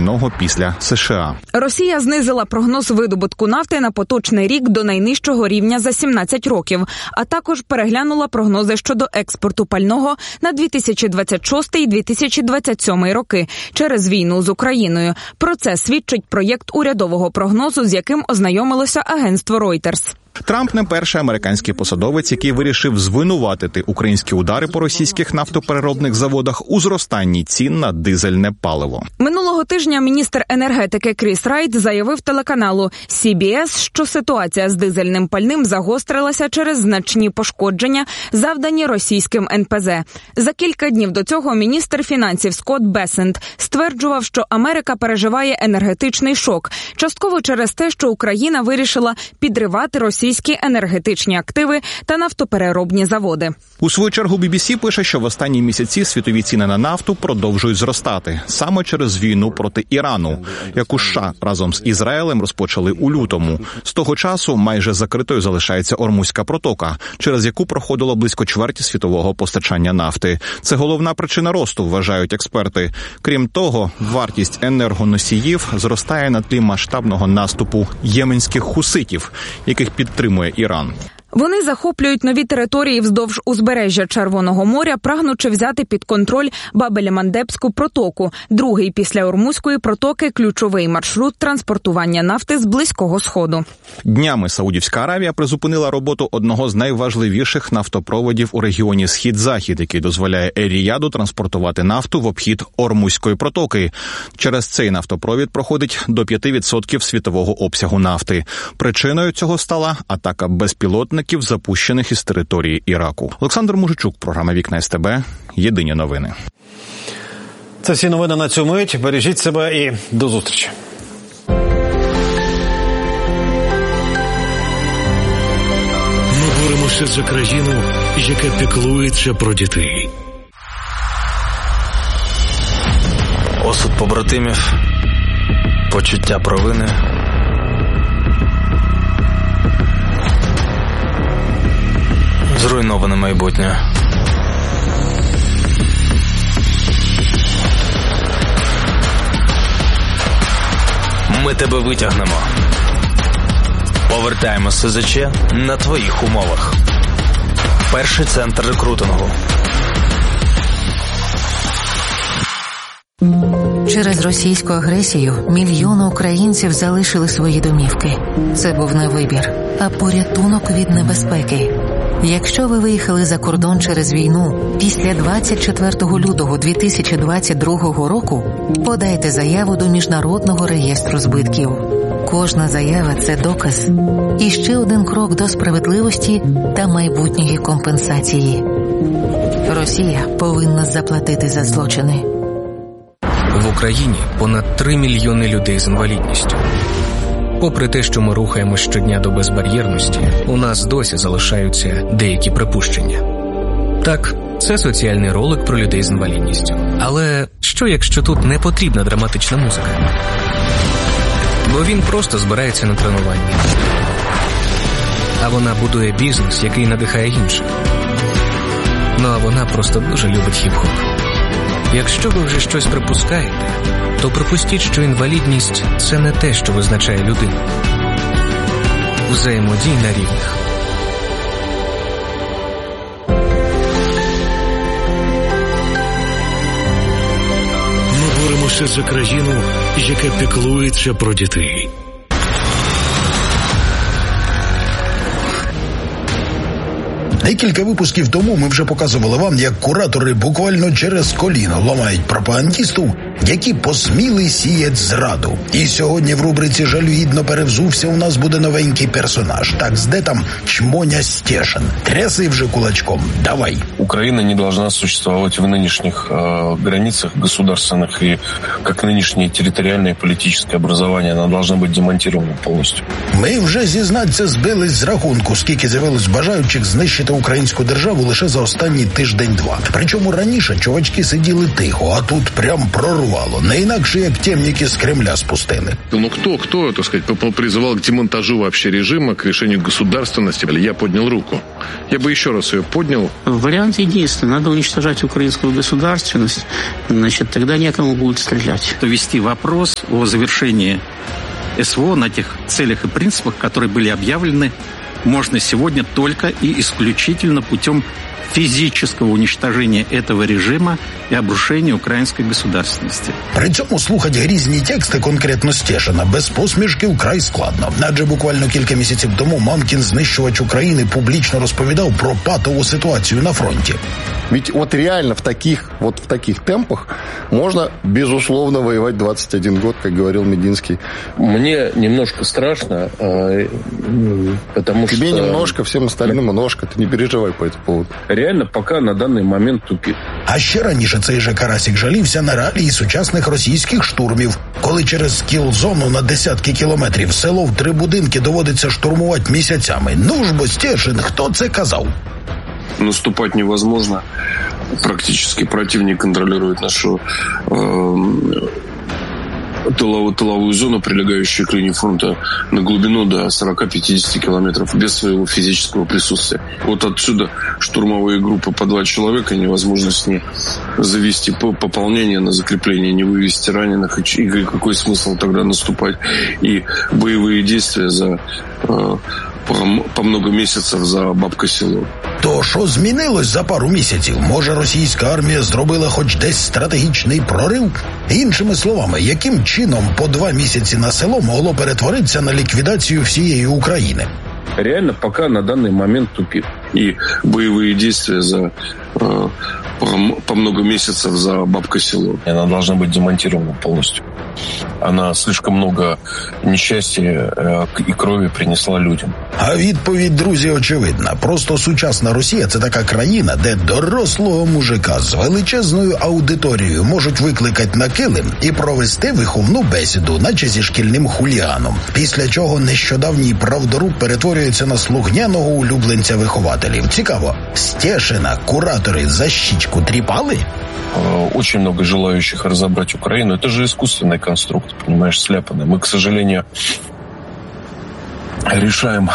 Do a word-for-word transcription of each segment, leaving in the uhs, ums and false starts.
пального після США. Росія знизила прогноз видобутку нафти на поточний рік до найнижчого рівня за сімнадцять років, а також переглянула прогнози щодо експорту пального на дві тисячі двадцять шостий - дві тисячі двадцять сьомий роки через війну з Україною. Про це свідчить проєкт урядового прогнозу, з яким ознайомилося агентство Reuters. Трамп не перший американський посадовець, який вирішив звинуватити українські удари по російських нафтопереробних заводах у зростанні цін на дизельне паливо. Минулого тижня міністр енергетики Кріс Райт заявив телеканалу Сі Бі Ес, що ситуація з дизельним пальним загострилася через значні пошкодження, завдані російським ен пе зе. За кілька днів до цього міністр фінансів Скотт Бессент стверджував, що Америка переживає енергетичний шок, частково через те, що Україна вирішила підривати російські російські енергетичні активи та нафтопереробні заводи. У свою чергу бі бі сі пише, що в останні місяці світові ціни на нафту продовжують зростати саме через війну проти Ірану, яку США разом з Ізраїлем розпочали у лютому. З того часу майже закритою залишається Ормузька протока, через яку проходило близько чверті світового постачання нафти. Це головна причина росту, вважають експерти. Крім того, вартість енергоносіїв зростає на тлі масштабного наступу єменських хуситів, яких підтримує Іран. Вони захоплюють нові території вздовж узбережжя Червоного моря, прагнучи взяти під контроль Бабель-Мандебську протоку, другий після Ормузької протоки ключовий маршрут транспортування нафти з Близького Сходу. Днями Саудівська Аравія призупинила роботу одного з найважливіших нафтопроводів у регіоні Схід-Захід, який дозволяє Ер-Ріяду транспортувати нафту в обхід Ормузької протоки. Через цей нафтопровід проходить до п'яти відсотків світового обсягу нафти. Причиною цього стала атака безпілотних запущених із території Іраку. Олександр Мужичук, програма «Вікна ес те бе». Єдині новини. Це всі новини на цю мить. Бережіть себе і до зустрічі. Ми боремося за країну, яка піклується про дітей. Осуд побратимів, почуття провини. Зруйноване майбутнє. Ми тебе витягнемо. Повертаємо ес зет че на твоїх умовах. Перший центр рекрутингу. Через російську агресію мільйони українців залишили свої домівки. Це був не вибір, а порятунок від небезпеки. Якщо ви виїхали за кордон через війну після двадцять четвертого лютого дві тисячі двадцять другого року, подайте заяву до Міжнародного реєстру збитків. Кожна заява – це доказ. І ще один крок до справедливості та майбутньої компенсації. Росія повинна заплатити за злочини. В Україні понад три мільйони людей з інвалідністю. Попри те, що ми рухаємось щодня до безбар'єрності, у нас досі залишаються деякі припущення. Так, це соціальний ролик про людей з інвалідністю. Але що, якщо тут не потрібна драматична музика? Бо він просто збирається на тренування. А вона будує бізнес, який надихає інших. Ну а вона просто дуже любить хіп-хоп. Якщо ви вже щось припускаєте, то припустіть, що інвалідність – це не те, що визначає людину. Взаємодій на рівних. Ми боремося за країну, яка піклується про дітей. Декілька випусків тому ми вже показували вам, як куратори буквально через коліно ламають пропагандістів, які посміли сіять зраду. І сьогодні в рубриці «Жалюгідно перевзувся» у нас буде новенький персонаж. Так, де там Чмоня Стешин? Тряси вже кулачком. Давай. Украина не должна существовать в нынешних э, границах государственных, и как нынешнее территориальное и политическое образование, она должна быть демонтирована полностью. Ми вже, зізнаться, збились з рахунку, скільки з'явилось бажаючих знищити українську державу лише за останній тиждень-два. Причому раніше чувачки сиділи тихо, а тут прям прорвало. Не інакше, як темники з Кремля спустили. Ну кто, кто, так сказать, призывал к демонтажу вообще режима, к решению государственности? Я поднял руку. я бы еще раз ее поднял. Вариант единственный. Надо уничтожать украинскую государственность. Значит, тогда некому будет стрелять. Вести вопрос о завершении СВО на тех целях и принципах, которые были объявлены, можно сегодня только и исключительно путем фізичного уничтоження этого режиму і обрушення української государственності. При цьому слухати грізні тексти конкретно Стешина без посмішки вкрай складно. Адже буквально кілька місяців тому Мамкін, знищувач України, публічно розповідав про патову ситуацію на фронті. Ведь вот реально в таких, вот в таких темпах можно, безусловно, воевать двадцать один год, как говорил Мединский. Мне немножко страшно, потому Тебе что... Тебе немножко, всем остальным немножко, ты не переживай по этому поводу. Реально пока на данный момент тупик. А ще раніше цей же Карасік жалівся на реалії сучасних російських штурмів, коли через кіл-зону на десятки кілометрів село в три будинки доводиться штурмувати місяцями. Ну ж бо, Стешин, хто це казав? Наступать невозможно. Практически противник контролирует нашу э, тыловую, тыловую зону, прилегающую к линии фронта, на глубину до сорок-пятьдесят километров без своего физического присутствия. Вот отсюда штурмовые группы по два человека, невозможно с ней завести пополнение на закрепление, не вывести раненых. И какой смысл тогда наступать? И боевые действия за... Э, по много місяців за бабка-село. То що змінилось за пару місяців? Може, російська армія зробила хоч десь стратегічний прорив? Іншими словами, яким чином по два місяці на село могло перетворитися на ліквідацію всієї України? Реально пока на данный момент тупик. И боевые действия за э, по, по много месяцев за бабка-село. Она должна быть демонтирована полностью. Она слишком много нещастя э, і крові принесла людям. А відповідь, друзі, очевидна. Просто сучасна Росія – це така країна, де дорослого мужика з величезною аудиторією можуть викликати на килим і провести виховну бесіду, наче зі шкільним хуліганом. Після чого нещодавній правдоруб перетворюється на слухняного улюбленця вихователів. Цікаво, Стешина куратори за щічку тріпали? Очень много желающих разобрать Украину. Это же искусственный конструкт, понимаешь, сляпанный. Мы, к сожалению, решаем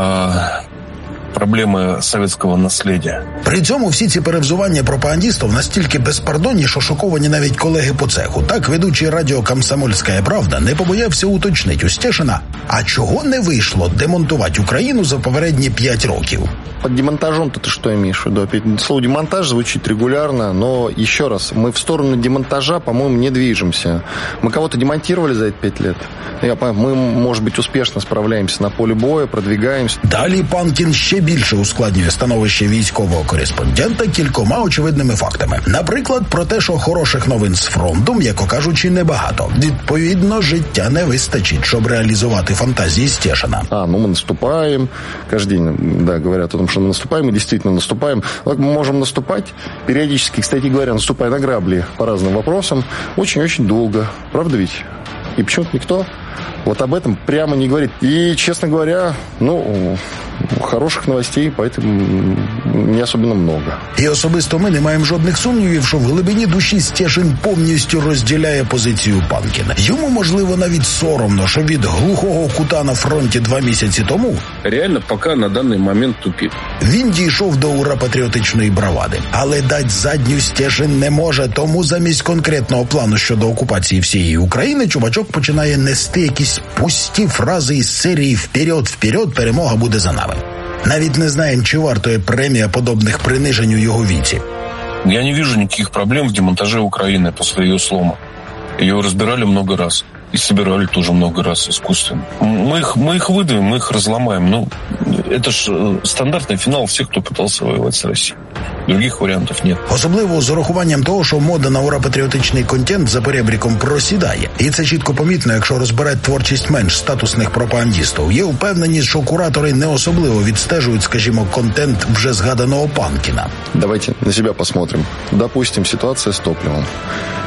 э, проблеми совєтського наслідя. При цьому всі ці перевзування пропагандистів настільки безпардонні, що шоковані навіть колеги по цеху. Так, ведучий радіо «Комсомольська правда» не побоявся уточнити у Стешина, а чого не вийшло демонтувати Україну за попередні п'ять років? Под демонтажом-то ты что имеешь в виду? Опять слово демонтаж звучит регулярно, но еще раз, мы в сторону демонтажа, по-моему, не движемся. Мы кого-то демонтировали за эти пять лет. Я понимаю, мы, может быть, успешно справляемся на поле боя, продвигаемся. Далі Панкін ще більше ускладнює становище військового кореспондента кількома очевидними фактами. Наприклад, про те, що хороших новин з фронту, м'яко кажучи, небагато. Відповідно, життя не вистачить, щоб реалізувати фантазії Стешина. А, ну мы наступаем. Каждый день, да, говорят о том, что мы наступаем, мы действительно наступаем. Мы можем наступать периодически, кстати говоря, наступая на грабли по разным вопросам, очень-очень долго. Правда ведь? И почему-то никто вот об этом прямо не говорит. И, честно говоря, ну, хороших новостей, поэтому не особенно много. І особисто ми не маємо жодних сумнівів, що в глибині душі Стешин повністю розділяє позицію Панкіна. Йому, можливо, навіть соромно, що від глухого кута на фронті два місяці тому реально поки на даний момент тупик. Він дійшов до ура-патріотичної бравади. Але дать задню Стешин не може, тому замість конкретного плану щодо окупації всієї України чувачок починає нести якісь пусті фрази із серії «Вперед, вперед, перемога буде за нами». Навіть не знаємо, чи вартує премія подобних принижень у його віці. Я не вижу никаких проблем в демонтаже Украины после ее слома. Ее разбирали много раз. И собирали тоже много раз искусственно. Мы их, мы их выдавим, мы их разломаем. Ну, это ж стандартный финал всех, кто пытался воевать с Россией. Других варіантів нет. Особливо з урахуванням того, що мода на ура-патріотичний контент за перебріком просідає. І це чітко помітно, якщо розбирати творчість менш статусних пропагандистів. Є впевненість, що куратори не особливо відстежують, скажімо, контент вже згаданого Панкіна. Давайте на себя посмотрим. Допустим, ситуация с топливом.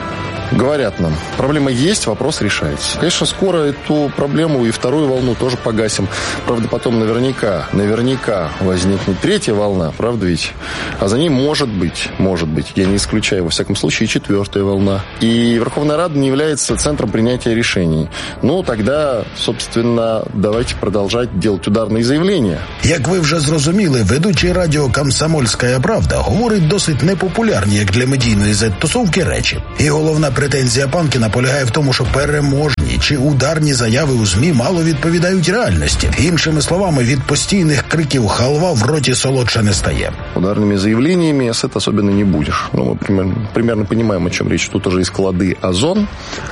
говорят нам, проблема есть, вопрос решается. Конечно, скоро эту проблему и вторую волну тоже погасим. Правда, потом наверняка, наверняка возникнет третья волна, правда ведь? А за ней может быть, может быть, я не исключаю, во всяком случае, и четвертая волна. И Верховная Рада не является центром принятия решений. Ну, тогда, собственно, давайте продолжать делать ударные заявления. Як ви вже зрозуміли, ведучий радіо «Комсомольська правда» говорить досить непопулярні, як для медійної зет-тусовки, речі. І головна претензія Панкіна полягає в тому, що переможні чи ударні заяви у ЗМІ мало відповідають реальності. Іншими словами, від постійних криків «халва» в роті солодше не стає. Ударными заявлениями сыт особенно не будешь. Ну, мы примерно, примерно понимаем, о чем речь. Тут уже и склады «Озон»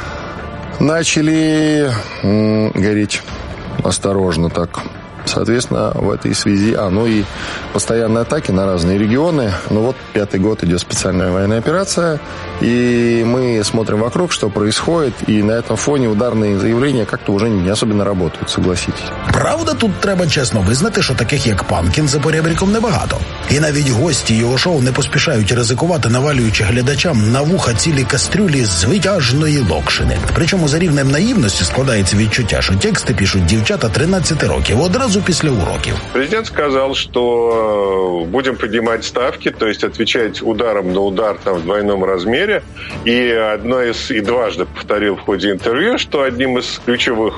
начали м- гореть осторожно так. Соответственно, в этой связи, а, ну и постоянные атаки на разные регионы. Ну вот, пятый год идет специальная военная операция, и мы смотрим вокруг, что происходит, и на этом фоне ударные заявления как-то уже не особенно работают, согласитесь. Правда, тут треба чесно визнати, що таких як Панкін за поребриком небагато. І навіть гості його шоу не поспішають ризикувати, навалюючи глядачам на вуха цілі кастрюлі звитяжної локшини. Причому за рівнем наївності складається відчуття, що тексти пишуть дівчата тринадцяти років, одразу після уроків. Президент сказал, что будем поднимать ставки, то есть отвечать ударом на удар там в двойном размере. И одно из, и дважды повторил в ходе интервью, что одним из ключевых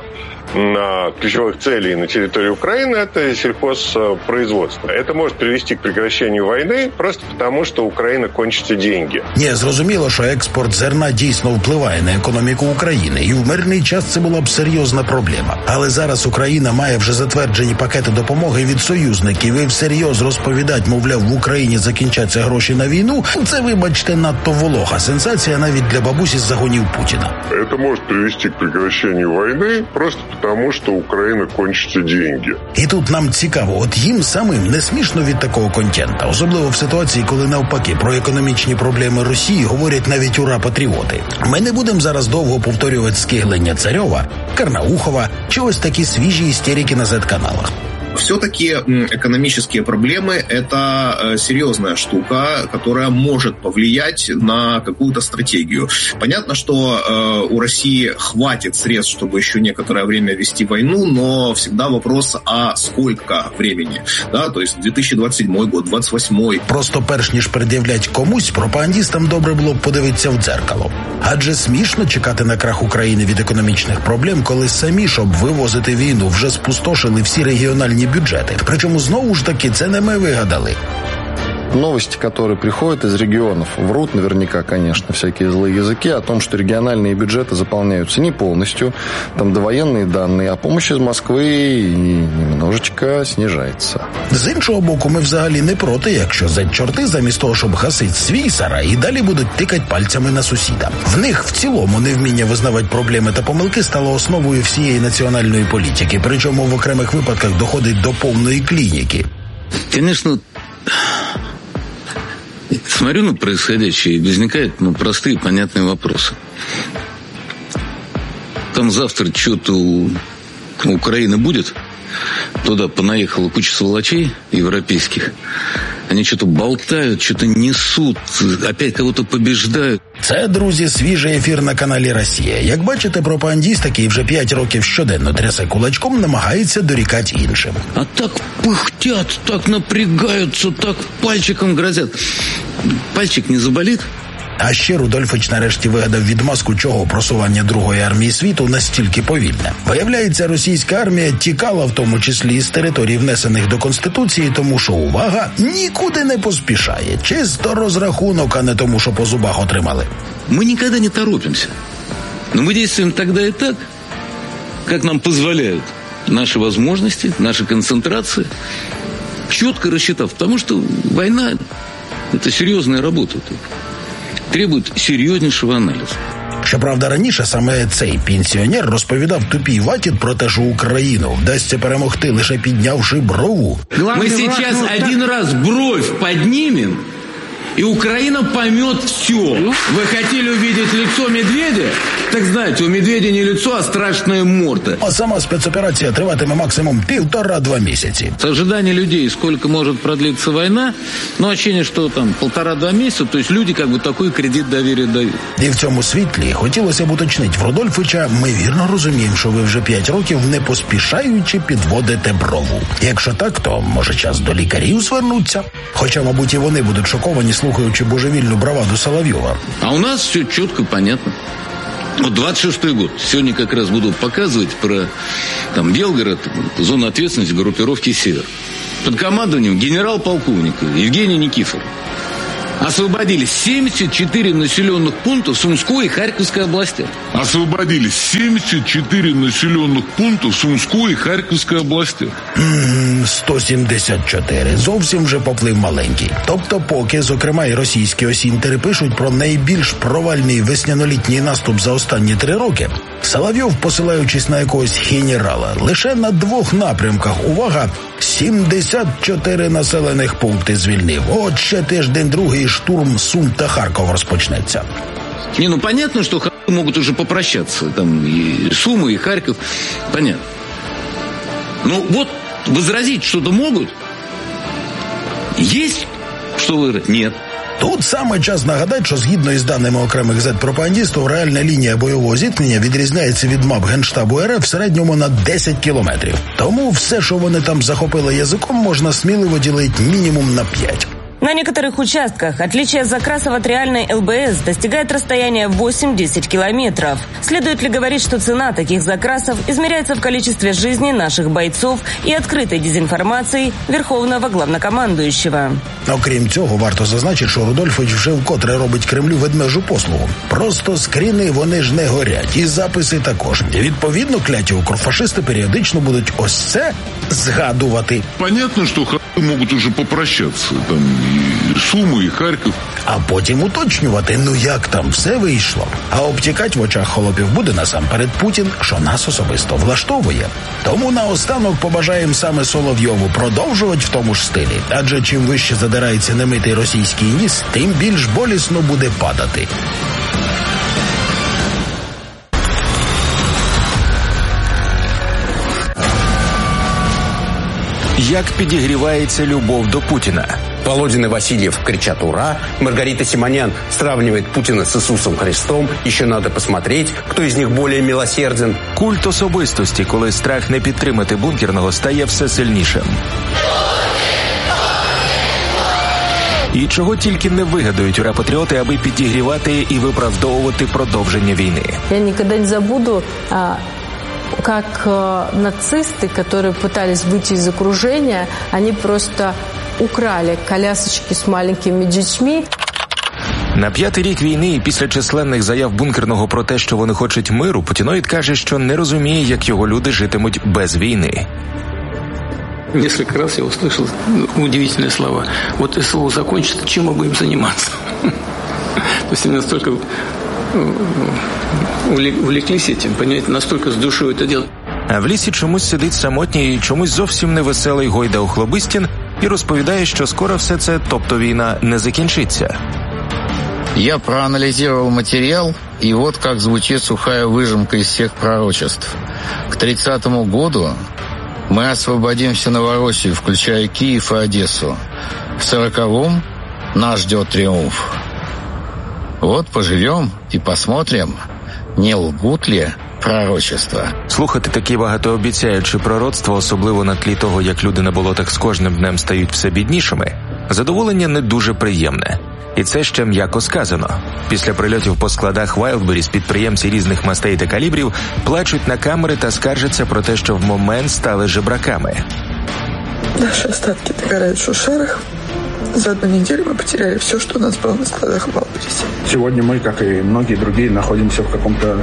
на ключевых целей на территории Украины это сельхозпроизводство. Это может привести к прекращению войны просто потому, что Украина кончатся деньги. Ні, зрозуміло, що експорт зерна дійсно впливає на економіку України, і в мирний час це була б серйозна проблема. Але зараз Україна має вже затверджені пакети допомоги від союзників, і всерйоз розповідать, мовляв, в Україні закінчаться гроші на війну, це, вибачте, надто волога сенсація навіть для бабусі з загонів Путіна. Это может привести к прекращению войны просто потому, что Украина кончатся деньги. І тут нам цікаво, от їм самим не смішно від такого контента, особливо в ситуації, коли навпаки про економічні проблеми Росії говорять навіть ура-патріоти. Ми не будемо зараз довго повторювати скиглення Царьова, Карнаухова чи ось такі свіжі істерики на зет-каналах. Все-таки экономические проблемы – это серьезная штука, которая может повлиять на какую-то стратегию. Понятно, что э, у России хватит средств, чтобы еще некоторое время вести войну, но всегда вопрос, а сколько времени? Да, то есть дві тисячі двадцять сьомий год, двадцять восьмий. Просто перш ніж пред'являть комусь, пропагандістам добре було б подивитися в дзеркало. Адже смішно чекати на крах України від економічних проблем, коли самі, щоб вивозити війну, вже спустошили всі регіональні бюджеты. Причем, знову ж таки, це не мы выгадали. Новости, которые приходят из регионов, врут наверняка, конечно, всякие злые языки о том, что региональные бюджеты заполняются не полностью, там довоенные данные, а помощь из Москвы немножечко снижается. З іншого боку, ми взагалі не проти, якщо зет-чорти замість того, щоб гасити свій сарай, і далі будуть тикати пальцями на сусіда. В них в цілому невміння визнавати проблеми та помилки стало основою всієї національної політики, причому в окремих випадках доходить до повної клініки. Конечно, смотрю на происходящее, и возникают ну, простые, понятные вопросы. Там завтра что-то у Украины будет. Туда понаехала куча сволочей европейских. Они что-то болтают, что-то несут, опять кого-то побеждают. Це, друзі, свіжий ефір на каналі «Росія». Як бачите, пропагандіст, який вже п'ять років щоденно трясе кулачком, намагається дорікати іншим. А так пыхтят, так напрягаются, так пальчиком грозят. Пальчик не заболит? А ще Рудольфович нарешті вигадав відмазку, чого просування Другої армії світу настільки повільне. Виявляється, російська армія тікала в тому числі з територій, внесених до Конституції, тому що, увага, нікуди не поспішає. Чисто розрахунок, а не тому, що по зубах отримали. Мы никогда не торопимся. Но мы действуем тогда и так, как нам позволяют наши возможности, наша концентрация, четко рассчитав. Потому что война – это серьезная работа. Требують серйознішого аналізу. Щоправда, раніше саме цей пенсіонер розповідав тупій ваті про те, що Україну вдасться перемогти, лише піднявши брову. Ми зараз один раз бровь піднімемо, и Украина поймет все. Вы хотели увидеть лицо медведя? Так знаете, у медведя не лицо, а страшная морда. А сама спецоперація триватиме максимум півтора-два місяці. С ожидания людей, сколько может продлиться война, но ощущение, что там полтора-два месяца, то есть люди как бы такой кредит доверия дают. І в цьому світлі хотілося б уточнити в Рудольфича, ми вірно розуміємо, що ви вже п'ять років не поспішаючи підводите брову. Якщо так, то може час до лікарів звернуться? Хоча, мабуть, і вони будуть шоковані, слухаючи божевільну браваду Соловйова. А у нас все четко, понятно. Вот двадцать шестой год. Сегодня как раз буду показывать про там Белгород, зону ответственности группировки «Север». Под командованием генерал-полковника Евгения Никифорова освободили семьдесят четыре населенных пункта в Сумской и Харьковской областях. Освободили семьдесят четыре населенных пункта в Сумской и Харьковской областях. Mm, сто сімдесят чотири. Зовсім вже поплив маленький. Тобто поки, зокрема, і російські осінтери пишуть про найбільш провальний веснянолітній наступ за останні три роки, Соловйов, посилаючись на якогось генерала, лише на двох напрямках, увага, сімдесят чотири населених пункти звільнив. От ще тиждень другий штурм Сум та Харкова розпочнеться. Не, ну понятно, что могут уже попрощаться. Там и Сумы, и Харьков. Понятно. Ну вот возразить что-то могут? Есть что выиграть? Нет. Тут саме час нагадати, що згідно із даними окремих зет-пропагандистів, реальна лінія бойового зіткнення відрізняється від мап Генштабу РФ в середньому на десять кілометрів. Тому все, що вони там захопили язиком, можна сміливо ділити мінімум на п'ять. На некоторых участках отличие закрасов от реальной эл бэ эс достигает расстояния восемь-десять километров. Следует ли говорить, что цена таких закрасов измеряется в количестве жизней наших бойцов и открытой дезинформацией Верховного Главнокомандующего? Окрім цього, варто зазначити, що Рудольфович вже вкотре робить Кремлю ведмежу послугу. Просто скріни вони ж не горять, і записи також. І відповідно кляті укрфашисти періодично будуть ось це згадувати. Понятно, що х**и можуть уже попрощатися. Там і Суми, і Харків. А потім уточнювати, ну як там все вийшло. А обтікать в очах холопів буде насамперед Путін, що нас особисто влаштовує. Тому наостанок побажаємо саме Соловйову продовжувати в тому ж стилі. Адже чим вище задирається немитий російський ніс, тим більш болісно буде падати. Як підігрівається любов до Путіна? Володин и Васильев кричат «Ура!», Маргарита Симонян сравнивает Путина с Иисусом Христом, еще надо посмотреть, кто из них более милосерден. Культ особистості, коли страх не підтримати бункерного стає все сильнішим. І чого тільки не вигадають ура-патріоти, аби підігрівати і виправдовувати продовження війни. Я ніколи не забуду, а, как а, нацисты, которые пытались выйти из окружения, они просто украли колясочки з маленькими дітьми. На п'ятий рік війни і після численних заяв бункерного про те, що вони хочуть миру, Путіноїд каже, що не розуміє, як його люди житимуть без війни. Несколько раз я услышал удивительные слова. Вот СВО закончится, чем мы будем заниматься? То есть они настолько увлеклись этим, понимаете, настолько с душой это делают. А в лісі чомусь сидить самотній і чомусь зовсім невеселий Гойда Охлобистін і розповідає, що скоро все це, тобто війна, не закінчиться. Я проанализировал материал, и вот как звучит сухая выжимка из всех пророчеств. К тридцатому году мы освободим всю Новороссию, включая Киев и Одессу. В сороковом нас ждет триумф. Вот поживем и посмотрим, не лгут ли пророчества. Слухати такі багатообіцяючі пророцтва, особливо на тлі того, як люди на болотах з кожним днем стають все біднішими, задоволення не дуже приємне. І це ще м'яко сказано. Після прильотів по складах Вайлдберріс підприємці різних мастей та калібрів плачуть на камери та скаржаться про те, що в момент стали жебраками. Наши остатки догорают в шушерах. За одну неделю мы потеряли все, что у нас было на складах в Вайлдберрисе. Сегодня мы, как и многие другие, находимся в каком-то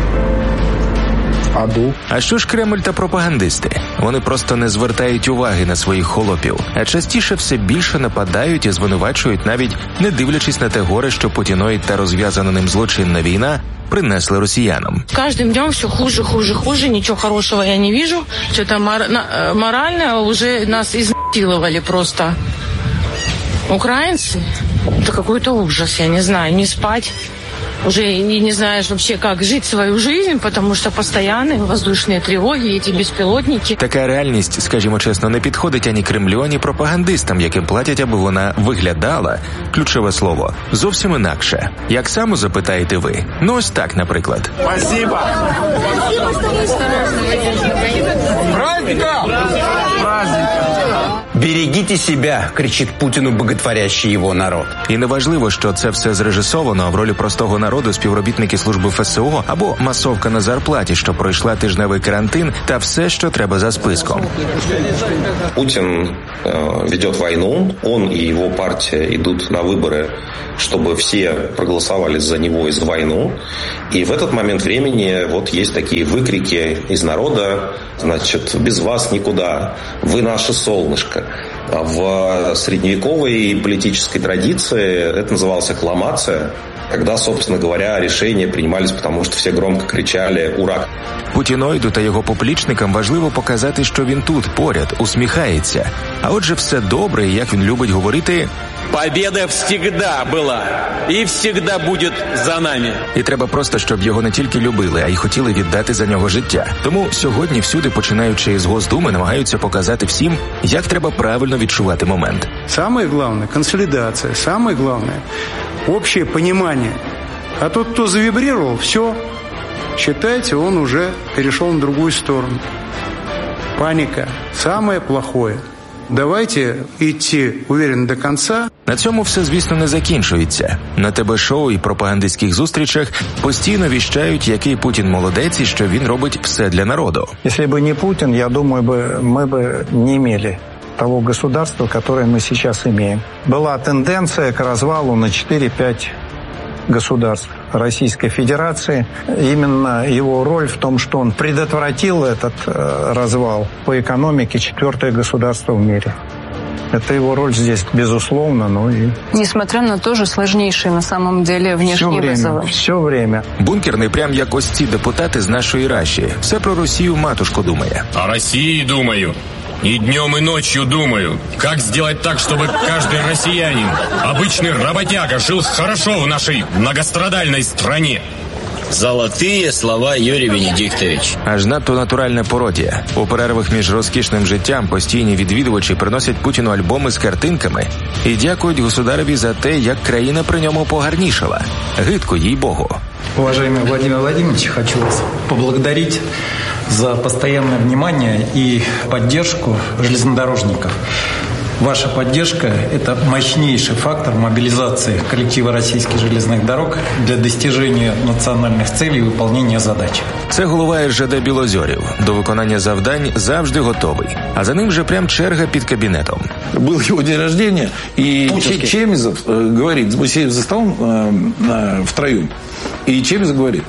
аду. А що ж Кремль та пропагандисти? Вони просто не звертають уваги на своїх холопів, а частіше все більше нападають і звинувачують, навіть не дивлячись на те горе, що Путіноїд та розв'язана ним злочинна війна принесли росіянам. Каждым днем все хуже, хуже, хуже, ничего хорошего я не вижу. Что-то мор- морально уже нас изнасиловали просто. Украинцы Это какой-то ужас, я не знаю, не спать. Уже не, не знаешь вообще, как жить свою жизнь, потому что постоянные воздушные тривоги, эти безпілотники. Така реальність, скажімо чесно, не підходить ані Кремлю, ані пропагандистам, яким платять, аби вона виглядала, ключове слово, зовсім інакше. Як саме запитаєте ви? Ну ось так, наприклад. Спасибо! Праздника! Праздника! «Берегите себя», – кричит Путину боготворящий его народ. І неважливо, що це все зрежисовано, а в ролі простого народу співробітники служби ФСО або масовка на зарплаті, що пройшла тижневий карантин, та все, що треба за списком. Путин э, ведет войну, он и его партия идут на выборы, чтобы все проголосовали за него и за войну. И в этот момент времени вот есть такие выкрики из народа, значит, без вас никуда, вы наше солнышко. В средневековой политической традиции это называлось аккламация, когда, собственно говоря, решения принимались, потому что все громко кричали «Ура!». Путіноїду та його поплічникам важливо показати, що він тут, поряд, усміхається. А отже, все добре, і, як він любить говорити, «Победа всегда була і всегда буде за нами». І треба просто, щоб його не тільки любили, а й хотіли віддати за нього життя. Тому сьогодні всюди, починаючи з Госдуми, намагаються показати всім, як треба правильно відчувати момент. Самое главное – консолидация. Самое главное – общее понимание. А тот, кто завибрировал, все, считайте, он уже перешел на другую сторону. Паника – самое плохое. Давайте йти уверенно до кінця. На цьому все, звісно, не закінчується. На ТВ-шоу і пропагандистських зустрічах постійно віщають, який Путін молодець і що він робить все для народу. Якщо б не Путін, я думаю, ми б не мали того государства, которое мы сейчас имеем. Была тенденция к развалу на четыре-пять государств Российской Федерации. Именно его роль в том, что он предотвратил этот э, развал по экономике, четвертое государство в мире. Это его роль здесь, безусловно, но и... Несмотря на то же сложнейшие на самом деле внешние вызовы. Все время. Бункерний прям як ось ці депутати з нашої Раші. Все про Росію матушку думає. О России думаю. И днем, и ночью думаю, как сделать так, чтобы каждый россиянин, обычный работяга, жил хорошо в нашей многострадальной стране. Золотые слова, Юрій Венедиктович. Аж надто натуральна пародія. У перервах між розкішним життям постійні відвідувачі приносять Путіну альбоми з картинками і дякують государеві за те, як країна при ньому погарнішала. Гидко, їй-богу. Уважаемый Владимир Владимирович, хочу вас поблагодарить за постоянное внимание и поддержку железнодорожников. Ваша поддержка – это мощнейший фактор мобилизации коллектива российских железных дорог для достижения национальных целей и выполнения задач. Це голова ер же де Білозерів. До виконання завдань завжди готовий. А за ним вже прям черга під кабінетом. Был его день рождения, и Путинский. Чемизов э, говорит, мы сидим за столом э, э, втроем, и Чемизов говорит: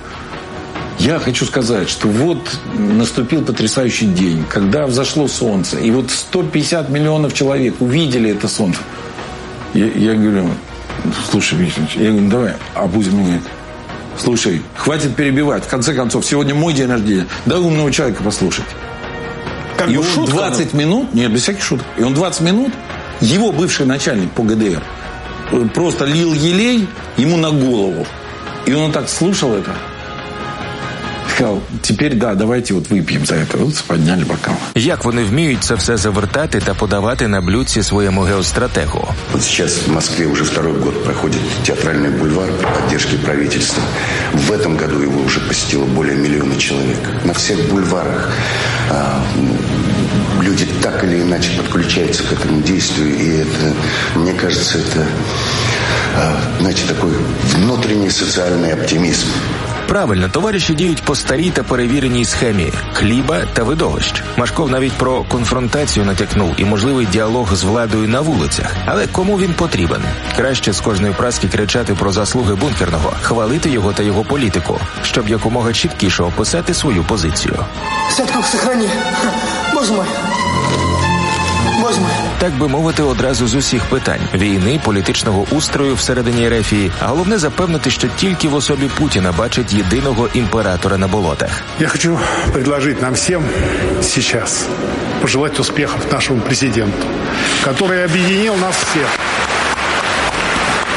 я хочу сказать, что вот наступил потрясающий день, когда взошло солнце, и вот сто пятьдесят миллионов человек увидели это солнце. Я, я говорю: слушай, Викторович, я говорю, давай, а Путин мне говорит: слушай, хватит перебивать, в конце концов, сегодня мой день рождения, дай умного человека послушать. Как и он шутка, двадцать минут, нет, без всяких шуток, и он двадцать минут, его бывший начальник по гэ дэ эр, просто лил елей ему на голову. И он так слушал это. Сказав, тепер, да, давайте от вип'ємо за це. От підняли бокал. Як вони вміють це все завертати та подавати на блюдці своєму геостратегу? Вот сейчас в Москве уже второй год проходит театральный бульвар при поддержке правительства. В этом году его уже посетило более миллиона человек. На всех бульварах а, люди так или иначе подключаются к этому действию. И это, мне кажется, это, а, знаете, такой внутренний социальный оптимизм. Правильно, товариші діють по старій та перевіреній схемі – хліба та видовищ. Машков навіть про конфронтацію натякнув і можливий діалог з владою на вулицях. Але кому він потрібен? Краще з кожної праски кричати про заслуги Бункерного, хвалити його та його політику, щоб якомога чіткіше описати свою позицію. Святков, сохрани! Боже мой! Боже мой! Так би мовити, одразу з усіх питань – війни, політичного устрою всередині РФ, а головне запевнити, що тільки в особі Путіна бачить єдиного імператора на болотах. Я хочу предложить нам всем сейчас пожелать успехов нашему президенту, который объединил нас всех.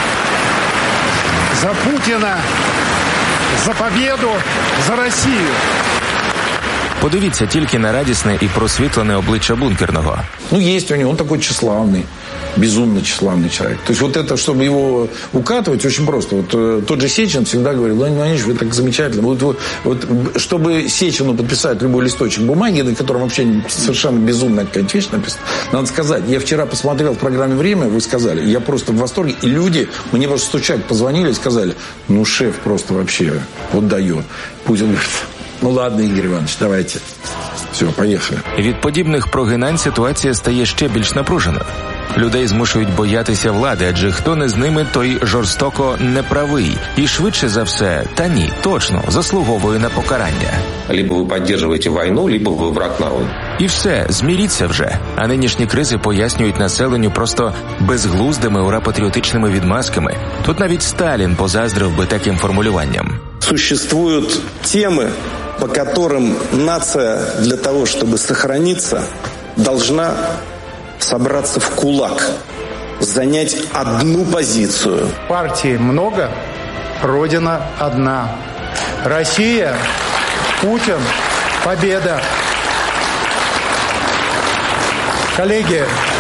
за Путина, за победу, за Россию. Подивіться тільки на радісне і просвітлене обличчя Бункерного. Ну, есть у него, он такой тщеславный, безумно тщеславный человек. То есть вот это, чтобы его укатывать, очень просто. Вот э, тот же Сечин всегда говорил: Владимир Владимирович, вы так замечательно. Вот, вот, вот, чтобы Сечину подписать любой листочек бумаги, на котором вообще совершенно безумная какая-то вещь написана, надо сказать, я вчера посмотрел в программе «Время», вы сказали, я просто в восторге, и люди мне просто стучать позвонили и сказали: ну, шеф просто вообще вот дает. Путин говорит: ну ладно, Игорь Иванович, давайте. Все, поїхали. Від подібних прогинань ситуація стає ще більш напруженою. Людей змушують боятися влади, адже хто не з ними, той жорстоко неправий. І швидше за все, та ні, точно, заслуговує на покарання. Либо ви підтримуєте війну, либо ви враг народу. І все, зміріться вже. А нинішні кризи пояснюють населенню просто безглуздими ура-патріотичними відмазками. Тут навіть Сталін позаздрив би таким формулюванням. Существуют темы, по которым нация для того, чтобы сохраниться, должна собраться в кулак, занять одну позицию. Партий много, Родина одна. Россия, Путин, победа. Коллеги,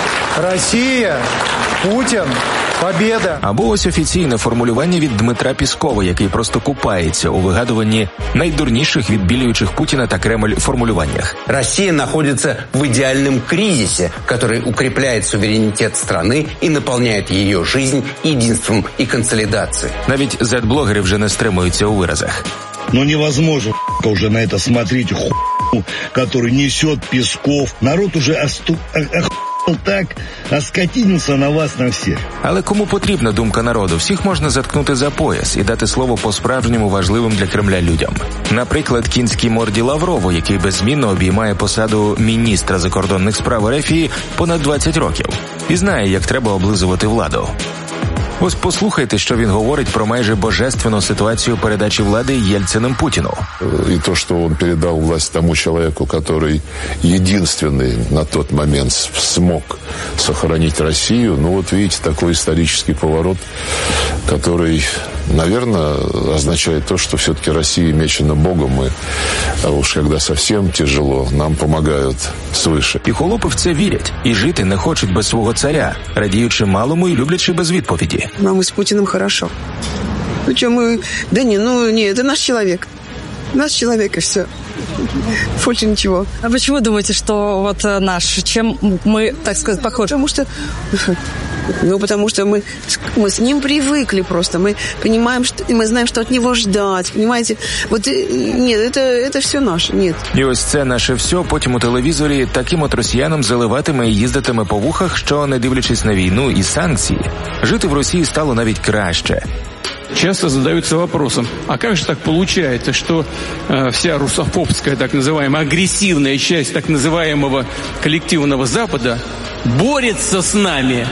Россия, Путин, победа. Або ось офіційне формулювання від Дмитра Піскова, який просто купається у вигадуванні найдурніших відбілюючих Путіна та Кремль формулюваннях. Россия находится в идеальном кризисе, который укрепляет суверенитет страны и наполняет ее жизнь единством и консолидацией. Навіть зет-блогери вже не стримуються у виразах. Но невозможно уже на это смотреть, хуйню, который несет Песков. Народ уже осту... так, оскотинился на вас, на всіх. Але кому потрібна думка народу? Всіх можна заткнути за пояс і дати слово по-справжньому важливим для Кремля людям. Наприклад, кінській морді Лаврову, який беззмінно обіймає посаду міністра закордонних справ РФ понад двадцять років. І знає, як треба облизувати владу. Ось послухайте, що він говорить про майже божественну ситуацію передачі влади Єльциним Путіну. И то, что он передал власть тому человеку, который единственный на тот момент смог сохранить Россию, ну вот видите, такой исторический поворот, который, наверное, означает то, что все-таки Россия мечена Богом, и а уж когда совсем тяжело, нам помогают свыше. І холопи в це вірять, і жити не хочуть без свого царя, радіючи малому і люблячи без відповіді. Нам и с Путиным хорошо. Ну что, мы... Да не, ну не, это наш человек. Наш человек, и все. Больше ничего. А почему думаете, что вот наш? Чем мы, так сказать, похожи? Потому что... Ну, потому что мы, мы с ним привыкли просто. Мы понимаем, что... Мы знаем, что от него ждать. Понимаете? Вот нет, это, это все наше. Нет. І ось це наше все потім у телевізорі таким от росіянам заливатиме і їздитиме по вухах, що, не дивлячись на війну і санкції, жити в Росії стало навіть краще. Часто задаются вопросом, а как же так получается, что э, вся русофобская, так называемая, агрессивная часть так называемого коллективного Запада борется с нами,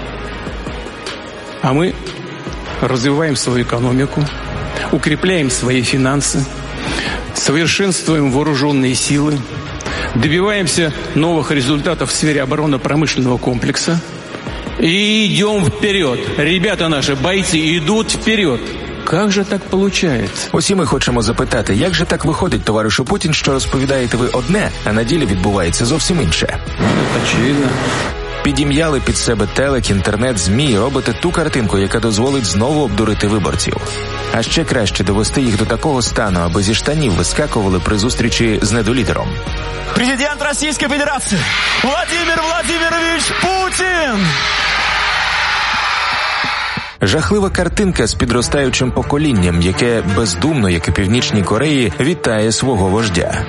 а мы развиваем свою экономику, укрепляем свои финансы, совершенствуем вооруженные силы, добиваемся новых результатов в сфере оборонно-промышленного комплекса, и идем вперед. Ребята наши, бойцы, идут вперед. Как же так получается? Усі ми хочемо запитати, як же так виходить, товаришу Путін, що розповідаєте ви одне, а на ділі відбувається зовсім інше? Очевидно. Підім'яли під себе телек, інтернет, ЗМІ, робите ту картинку, яка дозволить знову обдурити виборців. А ще краще довести їх до такого стану, аби зі штанів вискакували при зустрічі з недолідером. Президент Російської Федерації Владимир Владимирович Путін! Жахлива картинка з підростаючим поколінням, яке бездумно, як і Північній Кореї, вітає свого вождя.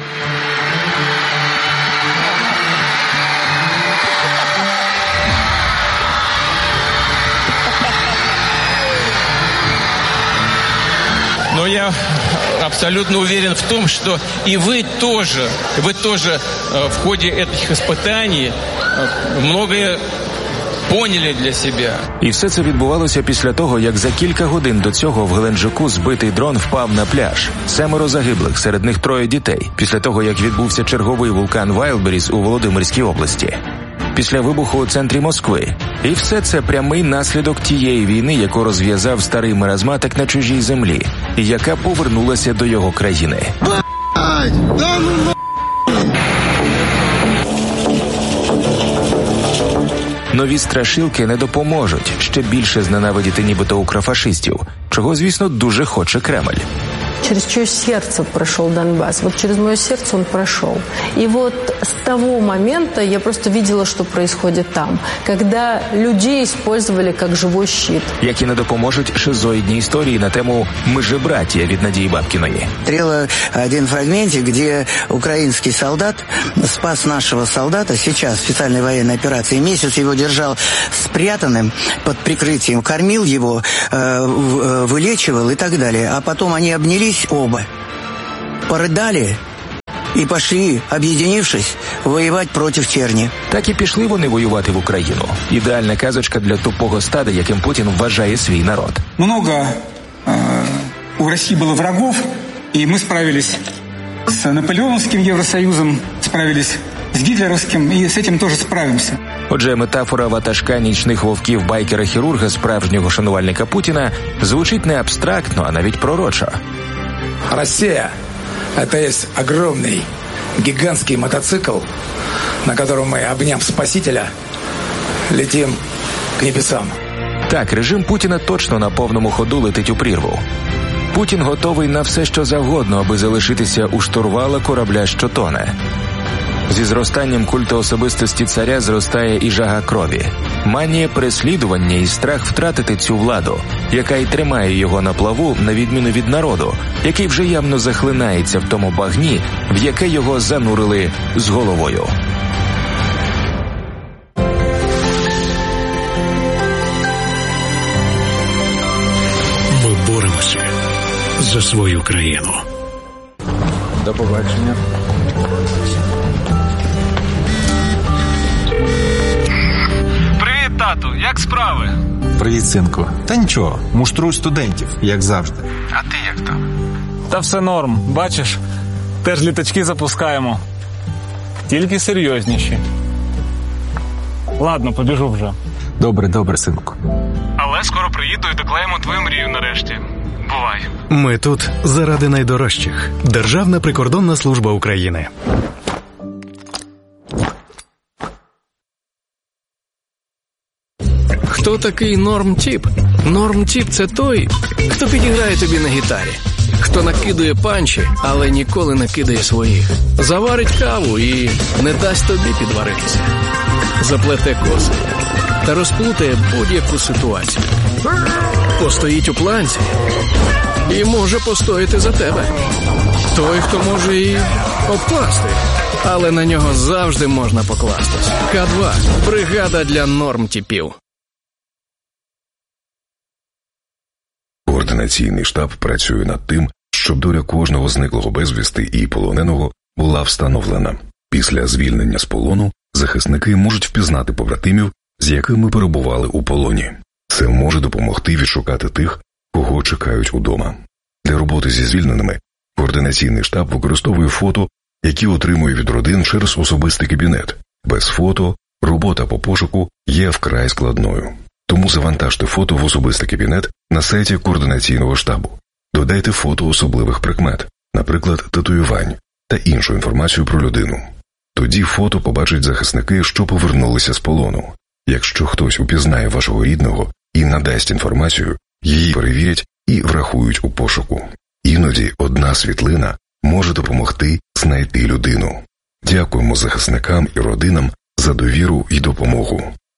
Но я абсолютно уверен в том, что и вы тоже, вы тоже в ходе этих испытаний многое поняли для себе. І все це відбувалося після того, як за кілька годин до цього в Геленджику збитий дрон впав на пляж. Семеро загиблих, серед них троє дітей. Після того, як відбувся черговий вулкан Вайлдберріс у Володимирській області. після вибуху у центрі Москви. І все це прямий наслідок тієї війни, яку розв'язав старий маразматик на чужій землі, і яка повернулася до його країни. Нові страшилки не допоможуть ще більше зненавидіти нібито укрофашистів, чого, звісно, дуже хоче Кремль. Через чье сердце прошел Донбасс. Вот через мое сердце он прошел. И вот с того момента я просто видела, что происходит там. Когда людей использовали как живой щит. Які не допоможуть шизоїдні історії на тему «Ми же братья» від Надії Бабкіної. Стрела один фрагментик, где украинский солдат спас нашего солдата сейчас в специальной военной операции. Месяц его держал спрятанным под прикрытием, кормил его, э, вылечивал и так далее. А потом они обнялись оба, порыдали і пішли, об'єднавшись, воювати проти черні. Так і пішли вони воювати в Україну. Ідеальна казочка для тупого стада, яким Путін вважає свій народ. Много э, у Росії було врагов, і ми справились з Наполеоновським Євросоюзом, справились з гітлерівським, і з цим теж справимося. Отже, метафора ватажка нічних вовків байкера-хірурга, справжнього шанувальника Путіна, звучить не абстрактно, а навіть пророчо. Россия – это есть огромный, гигантский мотоцикл, на котором мы, обняв Спасителя, летим к небесам. Так, режим Путіна точно на повному ходу летить у прірву. Путін готовий на все, що завгодно, аби залишитися у штурвала корабля, що тоне. Зі зростанням культу особистості царя зростає і жага крові. Манія переслідування і страх втратити цю владу, яка й тримає його на плаву, на відміну від народу, який вже явно захлинається в тому багні, в яке його занурили з головою. Ми боремося за свою країну. До побачення. Тату, як справи? Привіт, синку. Та нічого, муштрую студентів, як завжди. А ти як там? Та все норм, бачиш, теж літачки запускаємо. Тільки серйозніші. Ладно, побіжу вже. Добре, добре, синку. Але скоро приїду і доклеїмо твою мрію нарешті. Бувай. Ми тут заради найдорожчих. Державна прикордонна служба України. Хто такий норм-тіп? Норм-тіп – це той, хто підіграє тобі на гітарі, хто накидує панчі, але ніколи не кидає своїх, заварить каву і не дасть тобі підваритися, заплете коси та розплутає будь-яку ситуацію, постоїть у планці і може постояти за тебе. Той, хто може і обкласти, але на нього завжди можна покластись. Ка два – бригада для норм-тіпів. Координаційний штаб працює над тим, щоб доля кожного зниклого безвісти і полоненого була встановлена. Після звільнення з полону захисники можуть впізнати побратимів, з якими перебували у полоні. Це може допомогти відшукати тих, кого чекають удома. Для роботи зі звільненими координаційний штаб використовує фото, які отримує від родин через особистий кабінет. Без фото робота по пошуку є вкрай складною. Тому завантажте фото в особистий кабінет на сайті координаційного штабу. Додайте фото особливих прикмет, наприклад, татуювань та іншу інформацію про людину. Тоді фото побачать захисники, що повернулися з полону. Якщо хтось упізнає вашого рідного і надасть інформацію, її перевірять і врахують у пошуку. Іноді одна світлина може допомогти знайти людину. Дякуємо захисникам і родинам за довіру і допомогу.